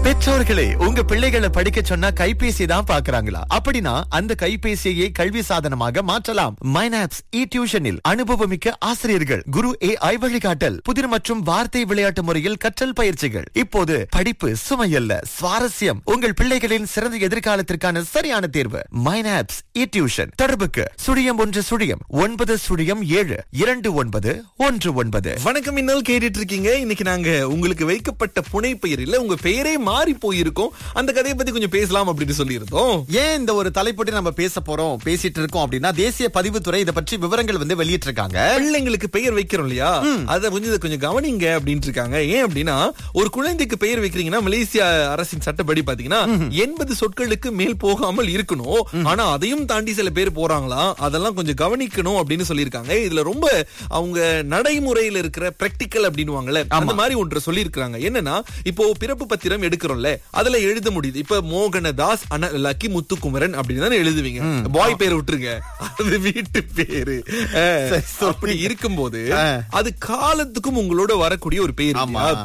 பெற்றோர்களே, உங்க பிள்ளைகளை படிக்க சொன்னா கைபேசி தான் பாக்குறாங்களா? அப்படின்னா அந்த கைபேசியை கல்வி சாதனமாக மாற்றலாம். மைனாப்ஸ் இ டியூஷனில் அனுபவமிக்க ஆசிரியர்கள், குரு AI வழிகாட்டல், புதிர் மற்றும் வார்த்தை விளையாட்டு முறையில் கற்றல் பயிற்சிகள். இப்போது படிப்பு சுமையல்ல, சுவாரஸ்யம். உங்கள் பிள்ளைகளின் சிறந்த எதிர்காலத்திற்கான சரியான தேர்வு மைனாப்ஸ் இ டியூஷன். தொடர்புக்கு 0110072919. வணக்கம், இன்னல் கேட்டுட்டு இருக்கீங்க. இன்னைக்கு நாங்க உங்களுக்கு வைக்கப்பட்ட புனை பெயர் இல்ல, உங்க பெயரே மாறி போயிருக்கோம். அந்த கதையை பத்தி கொஞ்சம் பேசலாம் அப்படின்னு சொல்லி இருந்தோம். ஏன் இந்த ஒரு தலைப்போட்டு நம்ம பேசிட்டு இருக்கோம் அப்படின்னா, தேசிய பதிவுத்துறை இதை பற்றி விவரங்கள் வெளியிட்டு இருக்காங்க. பிள்ளைங்களுக்கு பெயர் வைக்கிறோம் இல்லையா, அத கொஞ்சம் கவனிங்க அப்படின்னு இருக்காங்க. ஏன் அப்படின்னா, ஒரு குழந்தைக்கு பெயர் வைக்கிறீங்கன்னா மலேசியா அரசின் சட்டப்படி பாத்தீங்கன்னா 80 சொற்களுக்கு மேல் போகாமல் இருக்கணும். ஆனா அதையும் தாண்டி சில பேர் போறாங்களா, அதெல்லாம் கொஞ்சம் கவனிக்கணும் அப்படின்னு சொல்லியிருக்காங்க. இதுல ரொம்ப அவங்க நடைமுறையில இருக்கிற பிராக்டிக்கல் அப்படின்னுவாங்கல்ல, அந்த மாதிரி ஒன்று சொல்லி இருக்காங்க. என்னன்னா, இப்போ பிறப்பு பத்திரம் எடுக்கிறோம்ல, அதுல எழுத முடியுது. இப்ப மோகனதாஸ் லக்கி முத்துக்குமரன் அப்படின்னு தானே எழுதுவீங்க. பாய் பேர் விட்டுருங்க, அது வீட்டு பேரு. அப்படி இருக்கும்போது அது காலத்துக்கும் உங்களோட வரக்கூடிய ஒரு பேர்.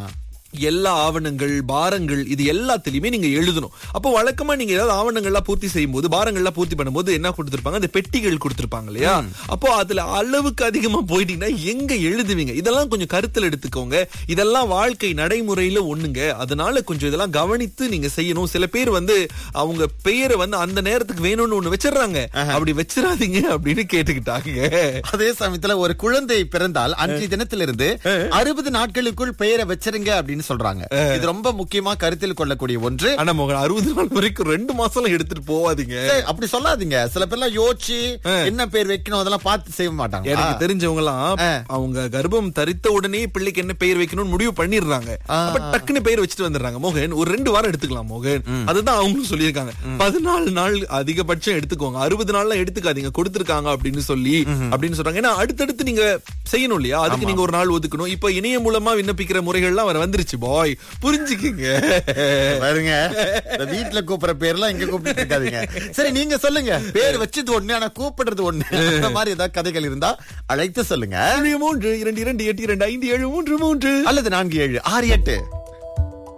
எல்லா ஆவணங்கள், பாரங்கள், இது எல்லாத்திலயுமே நீங்க எழுதணும். அப்போ வழக்கமா நீங்க ஏதாவது ஆவணங்கள்லாம் பூர்த்தி செய்யும் போது, பாரங்கள்லாம் பூர்த்தி பண்ணும்போது என்ன கொடுத்திருப்பாங்க, அந்த பெட்டிகள் கொடுத்திருப்பாங்க இல்லையா. அப்போ அதுல அளவுக்கு அதிகமா போயிட்டீங்கன்னா எங்க எழுதுவீங்க? இதெல்லாம் கொஞ்சம் கருத்துல எடுத்துக்கோங்க. இதெல்லாம் வாழ்க்கை நடைமுறையில ஒண்ணுங்க. அதனால கொஞ்சம் இதெல்லாம் கவனித்து நீங்க செய்யணும். சில பேர் அவங்க பெயரை அந்த நேரத்துக்கு வேணும்னு ஒண்ணு வச்சிடறாங்க. அப்படி வச்சிடாதீங்க அப்படின்னு கேட்டுக்கிட்டாங்க. அதே சமயத்துல ஒரு குழந்தை பிறந்தால் அன்றைய தினத்திலிருந்து 60 நாட்களுக்குள் பெயரை வச்சிருங்க அப்படின்னு சொல்றாங்க. இது ரொம்ப முக்கியமா கருத்தில் கொள்ளக்கூடிய ஒன்று. ஆனா 60 நாள் வரைக்கும் 2 மாசம் எடுத்துட்டு போவாதீங்க. அப்படி சொல்லாதீங்க. சில பேர்லாம் யோசிச்சு என்ன பேர் வைக்கணும் அதெல்லாம் பார்த்து செய்ய மாட்டாங்க. எனக்கு தெரிஞ்சவங்க எல்லாம் அவங்க கர்ப்பம் தரித்த உடனே பிள்ளைக்கு என்ன பெயர் வைக்கணும்னு முடிவு பண்ணிடுறாங்க. அப்ப டக்குன்னு பெயர் வச்சுட்டு வந்துடுறாங்க. மோகன் ஒரு 2 வாரம் எடுத்துக்கலாம் மோகன், அதுதான் அவங்களும் சொல்லியிருக்காங்க. 14 நாள் அதிகபட்சம் எடுத்துக்கோங்க, 60 நாள்லாம் எடுத்துக்காதீங்க, கொடுத்திருக்காங்க அப்படின்னு சொல்றாங்க. ஏன்னா அடுத்தடுத்து நீங்க செய்யணும் இல்லையா, அதுக்கு நீங்க ஒரு நாள் ஒதுக்கணும். இப்ப இணையம் மூலமா விண்ணப்பிக்கிற முறைகள்லாம் வந்துருச்சு. பாய் புரிஞ்சுக்கீங்க. பாருங்க, வீட்டுல கூப்பிடுற பேர்லாம் இங்க கூப்பிட்டு இருக்காதீங்க. சரி, நீங்க சொல்லுங்க, பேர் வச்சது ஒண்ணு ஆனா கூப்பிடுறது ஒண்ணு. அந்த மாதிரி ஏதாவது கதைகள் இருந்தா அழைத்து சொல்லுங்க. 322282573 அல்லது 4768.